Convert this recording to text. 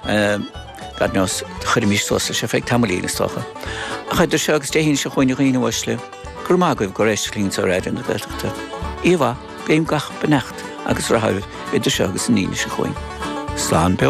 gad nos chyrmís sosa sé feic tamlína stocha. A chaidir segus déhín se chuoine riine wasle, gur má goibh go rééis lín sa réid in na bheachta. Íomha, béim gach benecht agus rathir idir segus níine se chuoin. Slán